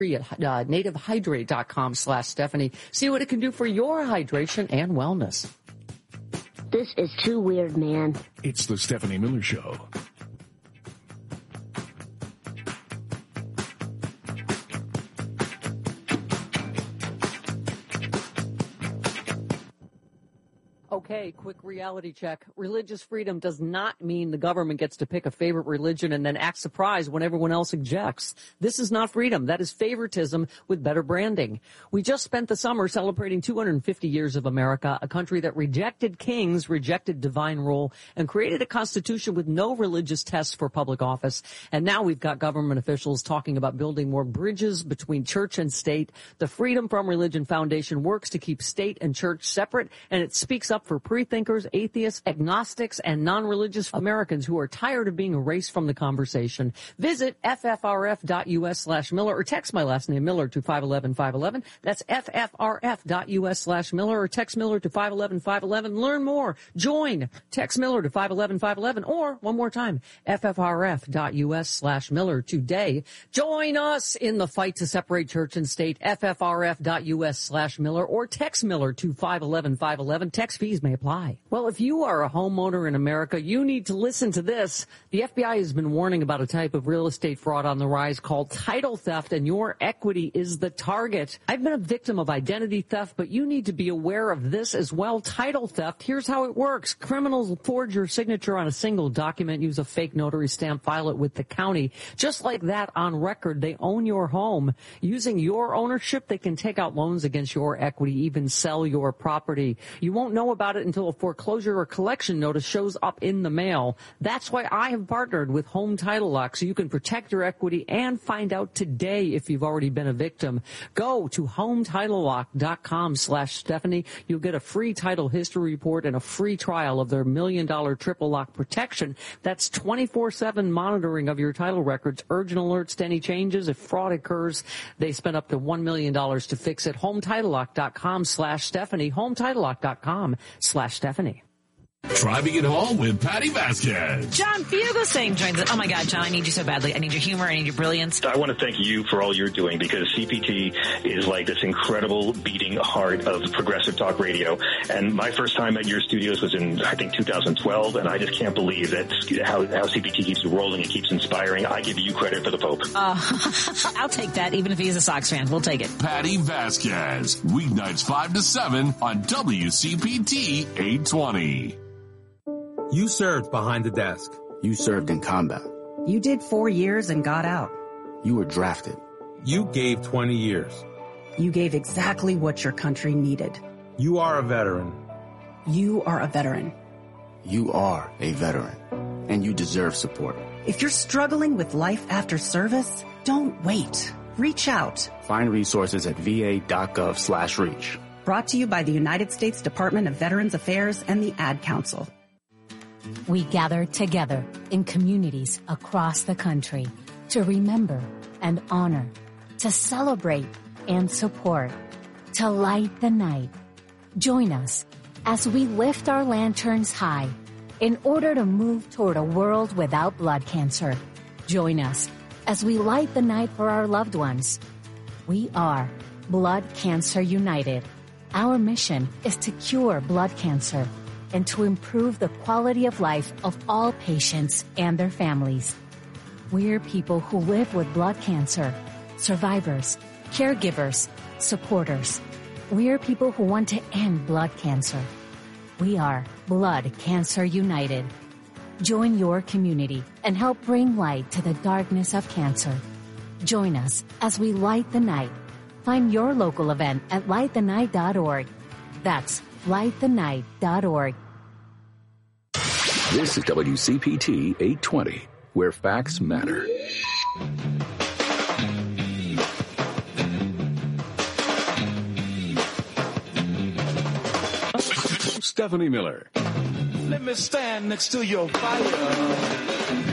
at nativehydrate.com/Stephanie. See what it can do for your hydration and wellness. This is too weird, man. It's the Stephanie Miller Show. Okay, quick reality check. Religious freedom does not mean the government gets to pick a favorite religion and then act surprised when everyone else objects. This is not freedom. That is favoritism with better branding. We just spent the summer celebrating 250 years of America, a country that rejected kings, rejected divine rule, and created a constitution with no religious test for public office. And now we've got government officials talking about building more bridges between church and state. The Freedom from Religion Foundation works to keep state and church separate, and it speaks up for free-thinkers, atheists, agnostics, and non-religious Americans who are tired of being erased from the conversation. Visit ffrf.us/Miller or text my last name Miller to 511-511. That's ffrf.us/Miller or text Miller to 511-511. Learn more. Join. Text Miller to 511-511 or one more time, ffrf.us/Miller today. Join us in the fight to separate church and state. ffrf.us/Miller or text Miller to 511-511. Text fees may apply. Well, if you are a homeowner in America, you need to listen to this. The FBI has been warning about a type of real estate fraud on the rise called title theft, and your equity is the target. I've been a victim of identity theft, but you need to be aware of this as well. Title theft, here's how it works. Criminals forge your signature on a single document, use a fake notary stamp, file it with the county. Just like that, on record, they own your home. Using your ownership, they can take out loans against your equity, even sell your property. You won't know about it until a foreclosure or collection notice shows up in the mail. That's why I have partnered with Home Title Lock, so you can protect your equity and find out today if you've already been a victim. Go to HomeTitleLock.com/Stephanie. You'll get a free title history report and a free trial of their $1 million triple lock protection. That's 24/7 monitoring of your title records, urgent alerts to any changes. If fraud occurs, they spend up to $1 million to fix it. HomeTitleLock.com/Stephanie. HomeTitleLock.com/Stephanie. Driving it home with Patty Vasquez. John Fugelsang joins us. Oh my God, John, I need you so badly. I need your humor. I need your brilliance. I want to thank you for all you're doing, because CPT is like this incredible beating heart of progressive talk radio. And my first time at your studios was in, I think, 2012. And I just can't believe that how CPT keeps rolling and keeps inspiring. I give you credit for the Pope. I'll take that, even if he's a Sox fan. We'll take it. Patty Vasquez, weeknights 5 to 7 on WCPT 820. You served behind the desk. You served in combat. You did 4 years and got out. You were drafted. You gave 20 years. You gave exactly what your country needed. You are a veteran. You are a veteran. You are a veteran. And you deserve support. If you're struggling with life after service, don't wait. Reach out. Find resources at va.gov/reach. Brought to you by the United States Department of Veterans Affairs and the Ad Council. We gather together in communities across the country to remember and honor, to celebrate and support, to light the night. Join us as we lift our lanterns high in order to move toward a world without blood cancer. Join us as we light the night for our loved ones. We are Blood Cancer United. Our mission is to cure blood cancer and to improve the quality of life of all patients and their families. We're people who live with blood cancer, survivors, caregivers, supporters. We're people who want to end blood cancer. We are Blood Cancer United. Join your community and help bring light to the darkness of cancer. Join us as we light the night. Find your local event at lightthenight.org. That's lightthenight.org. This is WCPT 820, where facts matter. Stephanie Miller. Let me stand next to your fire.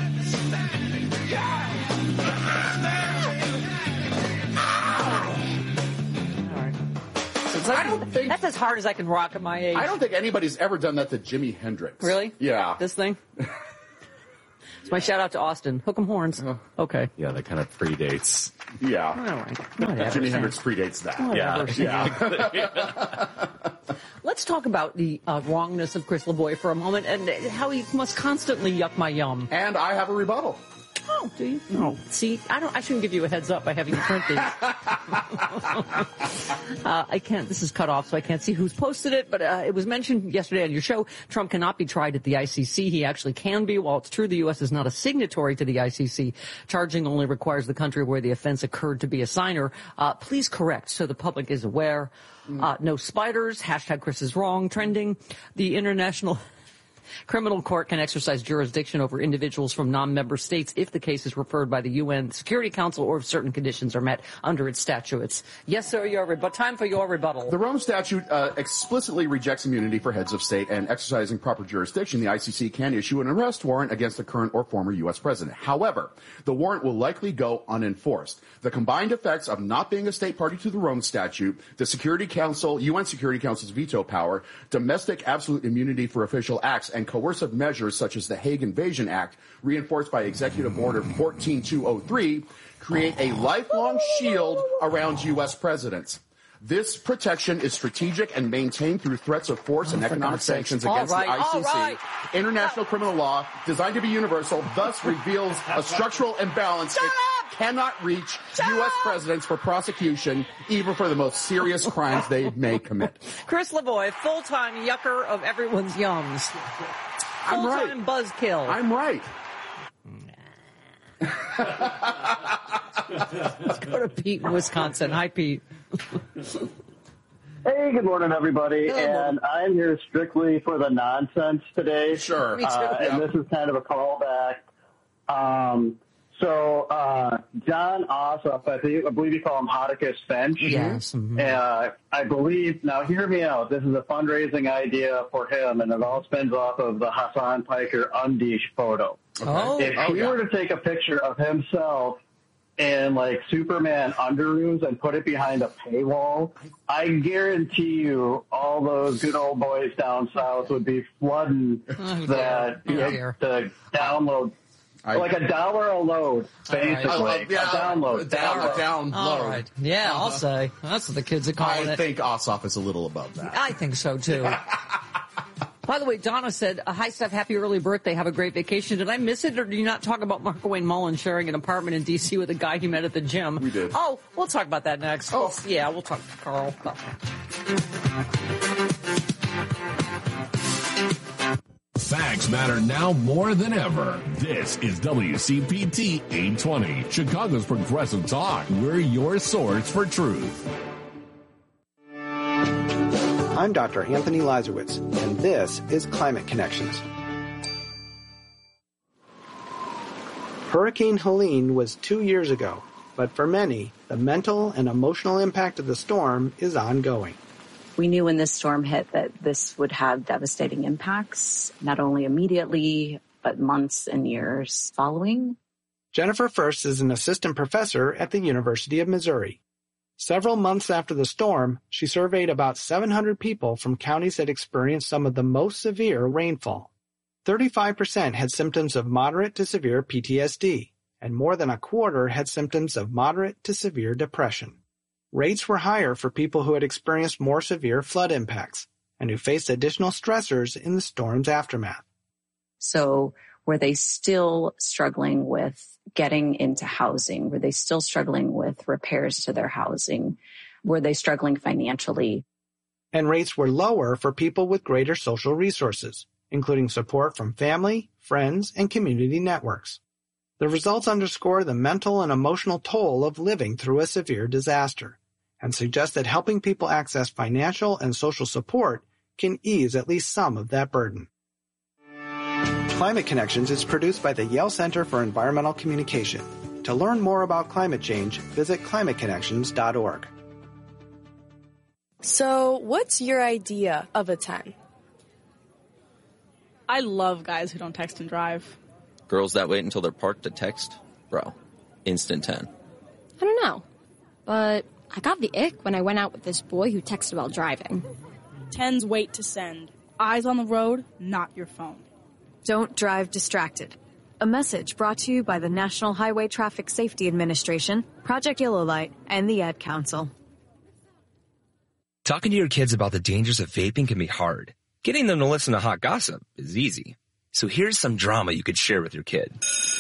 I don't think that's as hard as I can rock at my age. I don't think anybody's ever done that to Jimi Hendrix. Really? Yeah. This thing? It's my shout out to Austin. Hook 'em horns. Okay. Yeah, that kind of predates. Yeah. All right. Whatever, Jimi Hendrix predates that. Whatever, Let's talk about the wrongness of Chris Lavoie for a moment and how he must constantly yuck my yum. And I have a rebuttal. Oh, do you? No. See, I shouldn't give you a heads up by having you print these. I can't. This is cut off, so I can't see who's posted it. But it was mentioned yesterday on your show. Trump cannot be tried at the ICC. He actually can be. While it's true the U.S. is not a signatory to the ICC, charging only requires the country where the offense occurred to be a signer. Please correct so the public is aware. No spiders. Hashtag Chris is wrong. Trending. The International Criminal Court can exercise jurisdiction over individuals from non-member states if the case is referred by the UN Security Council or if certain conditions are met under its statutes. Yes, sir, but time for your rebuttal. The Rome Statute explicitly rejects immunity for heads of state, and exercising proper jurisdiction, the ICC can issue an arrest warrant against a current or former U.S. president. However, the warrant will likely go unenforced. The combined effects of not being a state party to the Rome Statute, the Security Council, UN Security Council's veto power, domestic absolute immunity for official acts, and coercive measures such as the Hague Invasion Act, reinforced by Executive Order 14203, create a lifelong shield around U.S. presidents. This protection is strategic and maintained through threats of force and economic sanctions against the ICC. International criminal law, designed to be universal, thus reveals a structural imbalance. It cannot reach U.S. presidents for prosecution, even for the most serious crimes they may commit. Chris Lavoie, full-time yucker of everyone's yums. I'm right. Full-time buzzkill. I'm right. Let's go to Pete in Wisconsin. Hi, Pete. Hey, good morning, everybody. And I'm here strictly for the nonsense today. Sure. Me too. And this is kind of a callback. So John Ossoff, I believe you call him Hottacus Finch. Yes. Mm-hmm. I believe, now hear me out, this is a fundraising idea for him, and it all spins off of the Hassan Piker undish photo. Oh. If he were to take a picture of himself in, like, Superman underoos and put it behind a paywall, I guarantee you all those good old boys down south would be flooding the download. Like $1 a load, basically. Right. A download. Download. All right. Yeah, I'll say. That's what the kids are calling it. I think Ossoff is a little above that. I think so, too. By the way, Donna said, hi, Steph, happy early birthday. Have a great vacation. Did I miss it, or did you not talk about Marco Wayne Mullen sharing an apartment in D.C. with a guy he met at the gym? We did. Oh, we'll talk about that next. Oh. Yeah, we'll talk to Carl about that. Facts matter now more than ever. This is WCPT 820, Chicago's Progressive Talk. We're your source for truth. I'm Dr. Anthony Lazarowitz, and this is Climate Connections. Hurricane Helene was 2 years ago, but for many, the mental and emotional impact of the storm is ongoing. We knew when this storm hit that this would have devastating impacts, not only immediately, but months and years following. Jennifer First is an assistant professor at the University of Missouri. Several months after the storm, she surveyed about 700 people from counties that experienced some of the most severe rainfall. 35% had symptoms of moderate to severe PTSD, and more than a quarter had symptoms of moderate to severe depression. Rates were higher for people who had experienced more severe flood impacts and who faced additional stressors in the storm's aftermath. So were they still struggling with getting into housing? Were they still struggling with repairs to their housing? Were they struggling financially? And rates were lower for people with greater social resources, including support from family, friends, and community networks. The results underscore the mental and emotional toll of living through a severe disaster and suggest that helping people access financial and social support can ease at least some of that burden. Climate Connections is produced by the Yale Center for Environmental Communication. To learn more about climate change, visit climateconnections.org. So, what's your idea of a 10? I love guys who don't text and drive. Girls that wait until they're parked to text? Bro, instant 10. I don't know, but I got the ick when I went out with this boy who texted while driving. 10s wait to send. Eyes on the road, not your phone. Don't drive distracted. A message brought to you by the National Highway Traffic Safety Administration, Project Yellow Light, and the Ad Council. Talking to your kids about the dangers of vaping can be hard. Getting them to listen to hot gossip is easy. So here's some drama you could share with your kid.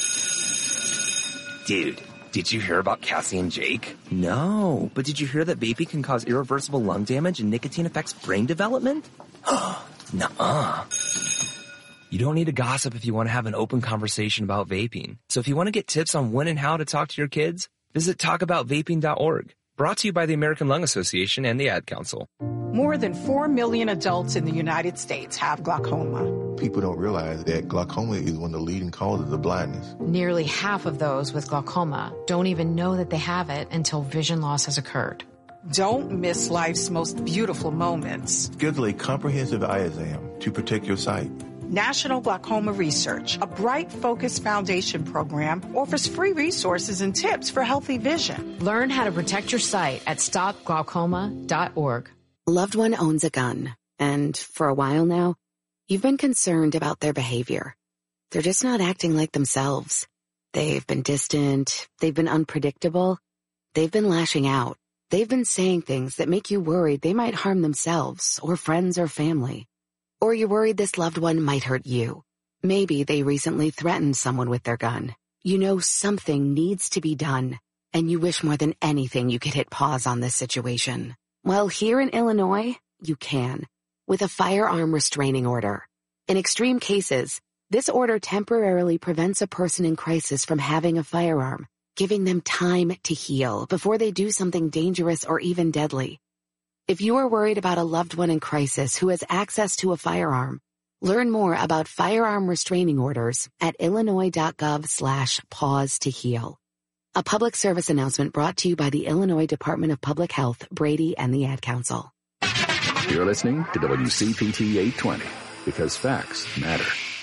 Dude, did you hear about Cassie and Jake? No, but did you hear that vaping can cause irreversible lung damage and nicotine affects brain development? Nuh-uh. You don't need to gossip if you want to have an open conversation about vaping. So if you want to get tips on when and how to talk to your kids, visit talkaboutvaping.org. Brought to you by the American Lung Association and the Ad Council. More than 4 million adults in the United States have glaucoma. People don't realize that glaucoma is one of the leading causes of blindness. Nearly half of those with glaucoma don't even know that they have it until vision loss has occurred. Don't miss life's most beautiful moments. Schedule a comprehensive eye exam to protect your sight. National Glaucoma Research, a Bright Focus Foundation program, offers free resources and tips for healthy vision. Learn how to protect your sight at stopglaucoma.org. Loved one owns a gun, and for a while now, you've been concerned about their behavior. They're just not acting like themselves. They've been distant, they've been unpredictable, they've been lashing out. They've been saying things that make you worried they might harm themselves or friends or family. Or you're worried this loved one might hurt you. Maybe they recently threatened someone with their gun. You know something needs to be done, and you wish more than anything you could hit pause on this situation. Well, here in Illinois, you can, with a firearm restraining order. In extreme cases, this order temporarily prevents a person in crisis from having a firearm, giving them time to heal before they do something dangerous or even deadly. If you are worried about a loved one in crisis who has access to a firearm, learn more about firearm restraining orders at illinois.gov/pause to heal. A public service announcement brought to you by the Illinois Department of Public Health, Brady, and the Ad Council. You're listening to WCPT 820 because facts matter.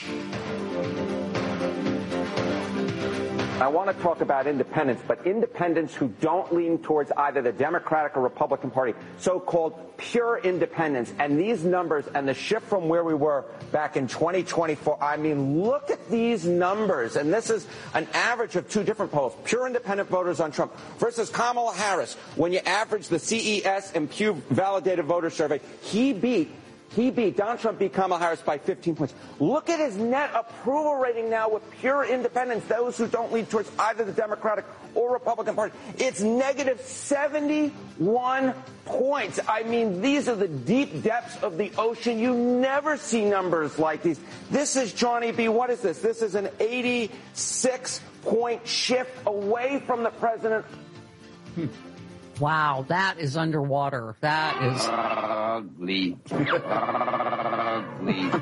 I want to talk about independents, but independents who don't lean towards either the Democratic or Republican Party, so-called pure independents. And these numbers and the shift from where we were back in 2024, I mean, look at these numbers. And this is an average of two different polls. Pure independent voters on Trump versus Kamala Harris. When you average the CES and Pew validated voter survey, Donald Trump beat Kamala Harris by 15 points. Look at his net approval rating now with pure independents, those who don't lean towards either the Democratic or Republican Party. It's negative 71 points. I mean, these are the deep depths of the ocean. You never see numbers like these. This is, Johnny B., what is this? This is an 86-point shift away from the president. Wow, that is underwater. That is ugly. Ugly.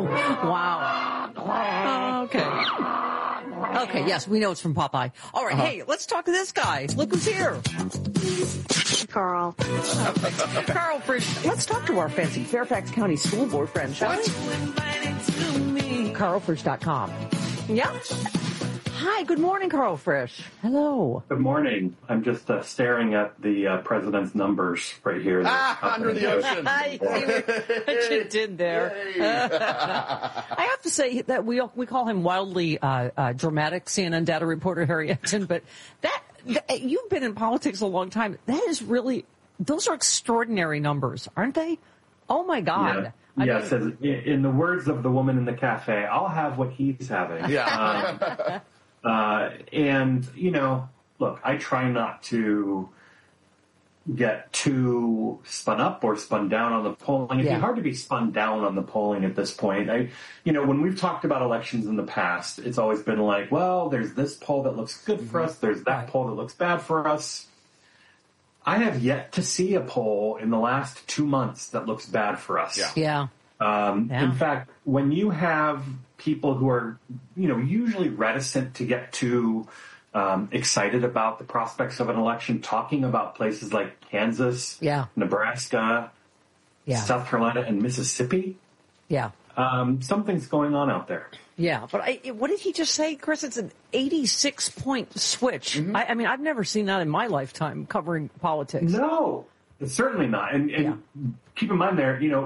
Wow. Okay, yes, we know it's from Popeye. All right, Hey, let's talk to this guy. Look who's here. Carl. Carl Frisch. Let's talk to our fancy Fairfax County School Board friend, shall we? CarlFrisch.com. Yeah. Hi, good morning, Carl Frisch. Hello. Good morning. I'm just staring at the president's numbers right here. Under the ocean. I see what you did there. I have to say that we call him wildly dramatic, CNN data reporter Harry Epton, but that you've been in politics a long time. That is really, those are extraordinary numbers, aren't they? Oh, my God. Yeah. Yes, in the words of the woman in the cafe, I'll have what he's having. Yeah. And, you know, look, I try not to get too spun up or spun down on the polling. It'd be hard to be spun down on the polling at this point. When we've talked about elections in the past, it's always been like, well, there's this poll that looks good for us. There's that poll that looks bad for us. I have yet to see a poll in the last 2 months that looks bad for us. Yeah. In fact, when you have people who are, usually reticent to get too excited about the prospects of an election, talking about places like Kansas, Nebraska, South Carolina, and Mississippi. Yeah. Something's going on out there. Yeah, but what did he just say, Chris? It's an 86-point switch. Mm-hmm. I mean, I've never seen that in my lifetime covering politics. No, it's certainly not. And keep in mind there,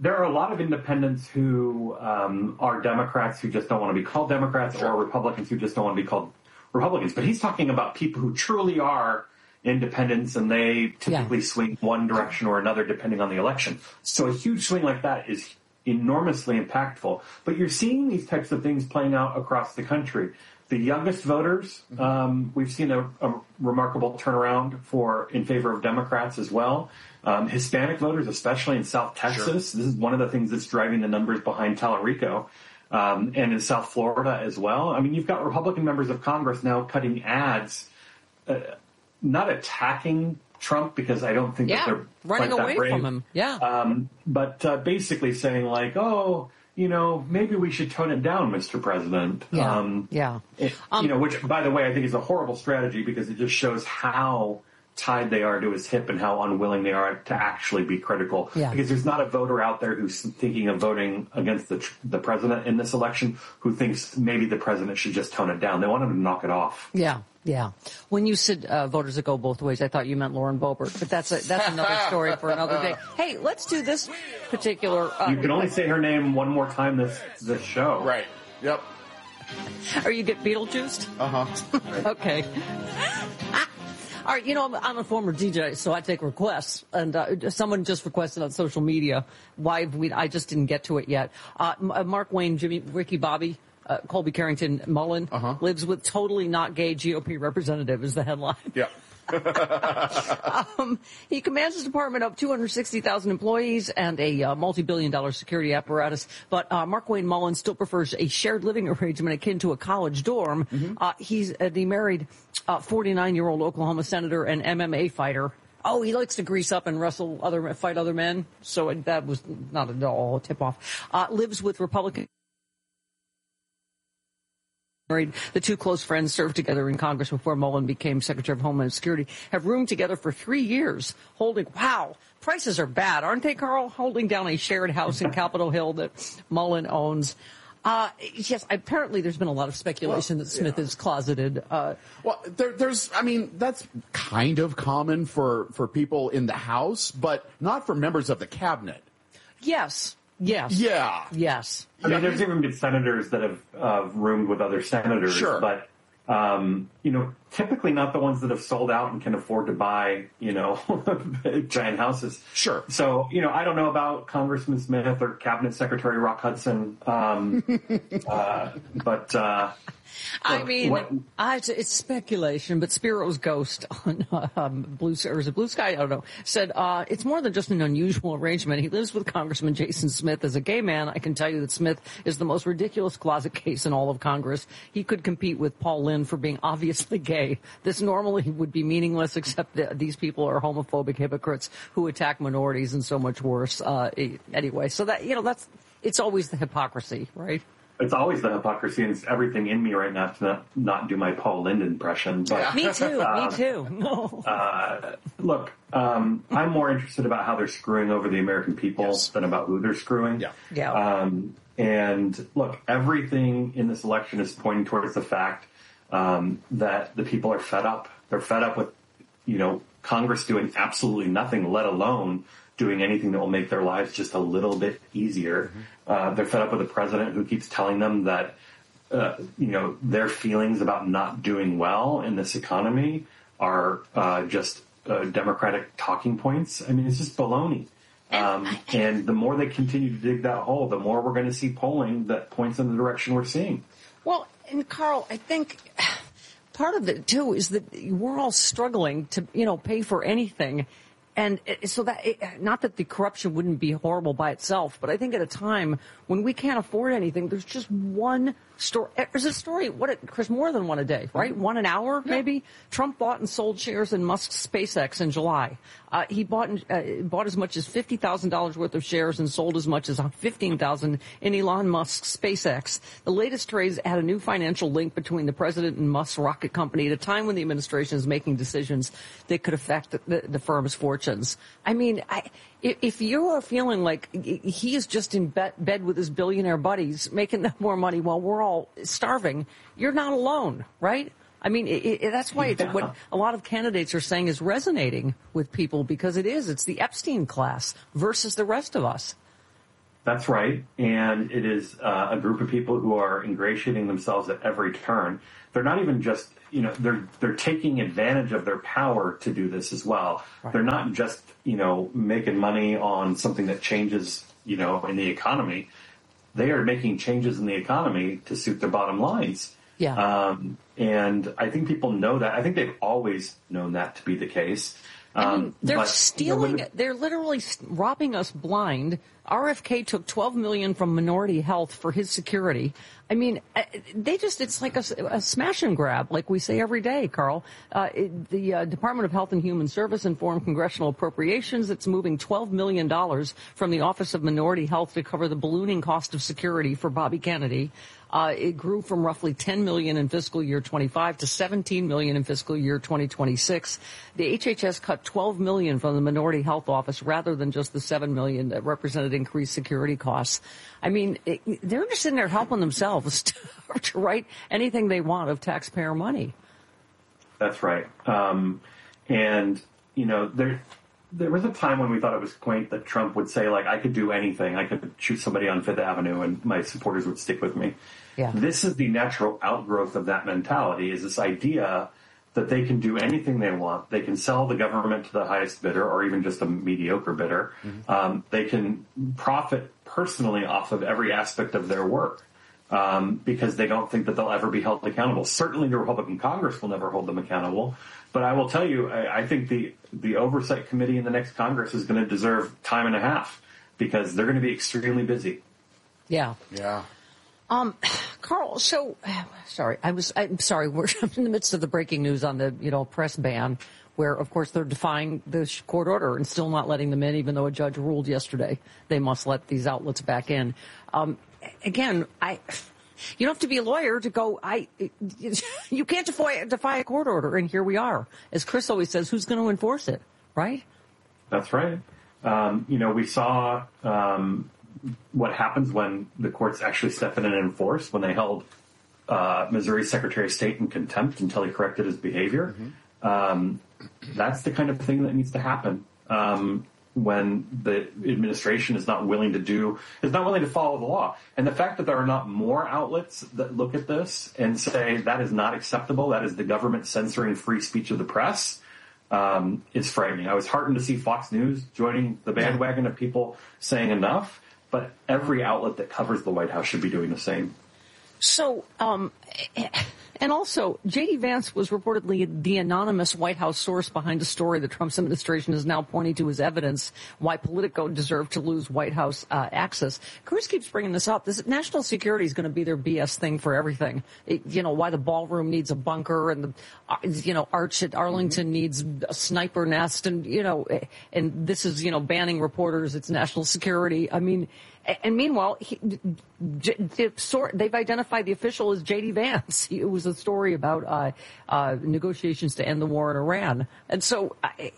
there are a lot of independents who are Democrats who just don't want to be called Democrats, or Republicans who just don't want to be called Republicans. But he's talking about people who truly are independents, and they typically swing one direction or another depending on the election. So a huge swing like that is enormously impactful. But you're seeing these types of things playing out across the country. The youngest voters, we've seen a remarkable turnaround in favor of Democrats as well. Hispanic voters, especially in South Texas, this is one of the things that's driving the numbers behind Tallarico, and in South Florida as well. I mean, you've got Republican members of Congress now cutting ads, not attacking Trump, because I don't think that they're running quite away that brave. from him. But basically saying like, oh, maybe we should tone it down, Mr. President. Which, by the way, I think is a horrible strategy, because it just shows how tied they are to his hip and how unwilling they are to actually be critical. Because there's not a voter out there who's thinking of voting against the president in this election who thinks maybe the president should just tone it down. They want him to knock it off. Yeah. When you said voters that go both ways, I thought you meant Lauren Boebert, but that's another story for another day. Hey, let's do this particular. You can only say her name one more time this show. Right. Yep. Or you get Beetlejuiced? Okay. All right, I'm a former DJ, so I take requests, and someone just requested on social media I just didn't get to it yet. Mark Wayne, Jimmy, Ricky Bobby, Colby Carrington Mullen lives with totally not gay GOP representative is the headline. Yeah. He commands his department of 260,000 employees and a multi-billion-dollar security apparatus. But Mark Wayne Mullen still prefers a shared living arrangement akin to a college dorm. He's the married 49-year-old Oklahoma senator and MMA fighter. Oh, he likes to grease up and fight other men. So that was not at all a tip-off. Lives with Republican. The two close friends served together in Congress before Mullen became Secretary of Homeland Security, have roomed together for 3 years, prices are bad, aren't they, Carl? Holding down a shared house in Capitol Hill that Mullen owns. Yes, apparently there's been a lot of speculation that Smith is closeted. That's kind of common for people in the House, but not for members of the cabinet. Yes. Yeah. Yes. I mean, there's even been senators that have roomed with other senators, but typically not the ones that have sold out and can afford to buy, giant houses. Sure. So, I don't know about Congressman Smith or Cabinet Secretary Rock Hudson, but it's speculation, but Spiro's ghost on Blue Sky, I don't know, said it's more than just an unusual arrangement. He lives with Congressman Jason Smith. As a gay man, I can tell you that Smith is the most ridiculous closet case in all of Congress. He could compete with Paul Lynn for being obviously gay. This normally would be meaningless, except that these people are homophobic hypocrites who attack minorities and so much worse. Anyway, so it's always the hypocrisy, right? It's always the hypocrisy, and it's everything in me right now to not do my Paul Lynde impression. But, Me too. No. Look, I'm more interested about how they're screwing over the American people than about who they're screwing. And look, everything in this election is pointing towards the fact that the people are fed up. They're fed up with, Congress doing absolutely nothing, let alone doing anything that will make their lives just a little bit easier. They're fed up with a president who keeps telling them that, their feelings about not doing well in this economy are just Democratic talking points. I mean, it's just baloney. And the more they continue to dig that hole, the more we're going to see polling that points in the direction we're seeing. Well, and Carl, I think part of it, too, is that we're all struggling to, pay for anything. And so not that the corruption wouldn't be horrible by itself, but I think at a time when we can't afford anything, there's just one story. There's a story, Chris, more than one a day, right? One an hour, maybe? Trump bought and sold shares in Musk's SpaceX in July. He bought as much as $50,000 worth of shares and sold as much as $15,000 in Elon Musk's SpaceX. The latest trades had a new financial link between the president and Musk's rocket company at a time when the administration is making decisions that could affect the firm's fortunes. I mean, if you are feeling like he is just in bed with his billionaire buddies making more money while we're all starving, you're not alone, right? I mean, that's why what a lot of candidates are saying is resonating with people, because it's the Epstein class versus the rest of us. That's right. And it is a group of people who are ingratiating themselves at every turn. They're not even just, they're taking advantage of their power to do this as well. Right. They're not just, making money on something that changes, in the economy. They are making changes in the economy to suit their bottom lines. Yeah. And I think people know that. I think they've always known that to be the case. They're stealing. They're literally robbing us blind. RFK took $12 million from Minority Health for his security. I mean, it's like a smash and grab, like we say every day, Carl. The Department of Health and Human Service informed congressional appropriations it's moving $12 million from the Office of Minority Health to cover the ballooning cost of security for Bobby Kennedy. It grew from roughly $10 million in fiscal year 25 to $17 million in fiscal year 2026. The HHS cut $12 million from the Minority Health Office rather than just the $7 million that represented increased security costs. I mean, they're just sitting there helping themselves to write anything they want of taxpayer money. That's right. There was a time when we thought it was quaint that Trump would say, like, I could do anything. I could shoot somebody on Fifth Avenue and my supporters would stick with me. Yeah. This is the natural outgrowth of that mentality, is this idea that they can do anything they want. They can sell the government to the highest bidder or even just a mediocre bidder. Mm-hmm. They can profit personally off of every aspect of their work because they don't think that they'll ever be held accountable. Certainly the Republican Congress will never hold them accountable. But I will tell you, I think the Oversight Committee in the next Congress is going to deserve time and a half because they're going to be extremely busy. Yeah. Yeah. Carl, I'm sorry, we're in the midst of the breaking news on the, press ban, where, of course, they're defying the court order and still not letting them in, even though a judge ruled yesterday they must let these outlets back in. Again, you don't have to be a lawyer to go, you can't defy a court order, and here we are. As Chris always says, who's going to enforce it, right? That's right. We saw what happens when the courts actually step in and enforce, when they held Missouri Secretary of State in contempt until he corrected his behavior. Mm-hmm. That's the kind of thing that needs to happen when the administration is not willing to follow the law. And the fact that there are not more outlets that look at this and say that is not acceptable, that is the government censoring free speech of the press, is frightening. I was heartened to see Fox News joining the bandwagon of people saying enough, but every outlet that covers the White House should be doing the same. So, and also, J.D. Vance was reportedly the anonymous White House source behind a story that Trump's administration is now pointing to as evidence why Politico deserved to lose White House access. Cruz keeps bringing this up. This national security is going to be their BS thing for everything. Why the ballroom needs a bunker and Arch at Arlington needs a sniper nest and this is, banning reporters. It's national security. I mean, and meanwhile, they've identified the official as J.D. Vance. It was a story about negotiations to end the war in Iran. And so,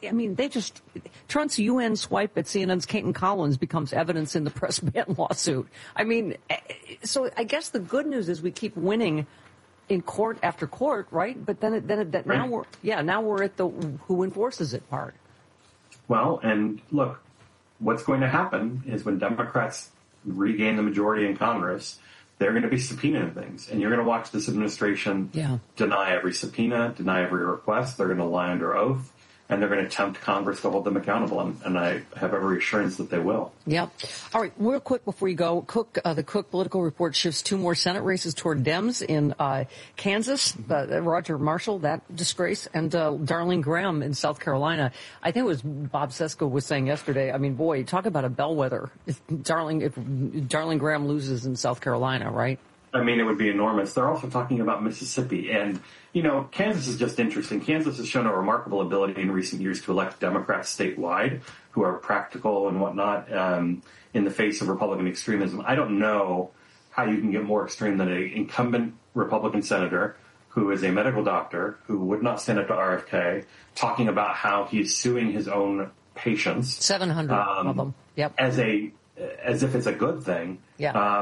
Trump's UN swipe at CNN's Kaitlan Collins becomes evidence in the press ban lawsuit. I mean, so I guess the good news is we keep winning in court after court, right? But now we're at the who enforces it part. Well, and look, what's going to happen is when Democrats regain the majority in Congress, they're going to be subpoenaing things. And you're going to watch this administration deny every subpoena, deny every request. They're going to lie under oath. And they're going to tempt Congress to hold them accountable. And I have every assurance that they will. Yep. All right. Real quick before you go, the Cook political report shifts 2 more Senate races toward Dems in Kansas. Roger Marshall, that disgrace, and Darlene Graham in South Carolina. I think it was Bob Sesko was saying yesterday. I mean, boy, talk about a bellwether. If Darlene Graham loses in South Carolina, right? I mean, it would be enormous. They're also talking about Mississippi. And, Kansas is just interesting. Kansas has shown a remarkable ability in recent years to elect Democrats statewide who are practical and whatnot in the face of Republican extremism. I don't know how you can get more extreme than an incumbent Republican senator who is a medical doctor who would not stand up to RFK, talking about how he's suing his own patients. 700 of them. Yep. As if it's a good thing. Yeah.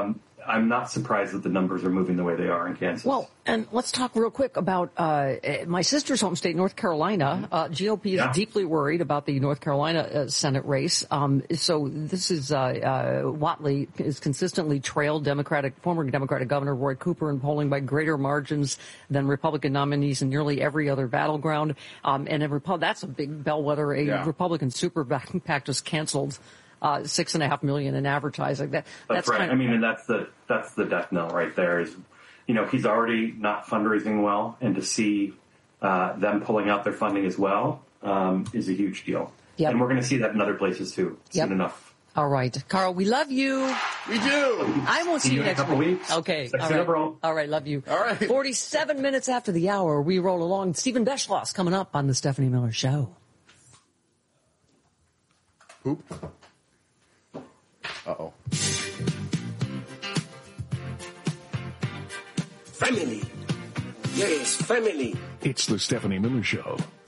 I'm not surprised that the numbers are moving the way they are in Kansas. Well, and let's talk real quick about my sister's home state, North Carolina. GOP is deeply worried about the North Carolina Senate race. So this is Whatley is consistently trailed former Democratic Governor Roy Cooper in polling by greater margins than Republican nominees in nearly every other battleground. That's a big bellwether. Republican super PAC just canceled $6.5 million in advertising. That's right. And that's the death knell right there. Is he's already not fundraising well, and to see them pulling out their funding as well is a huge deal. Yep. And we're going to see that in other places too soon enough. All right, Carl, we love you. We do. I won't see you next week. Okay. All right, love you. All right. 47 minutes after the hour, we roll along. Stephen Beschloss coming up on the Stephanie Miller Show. Oop. Uh-oh. Family. Yes, family. It's the Stephanie Miller Show.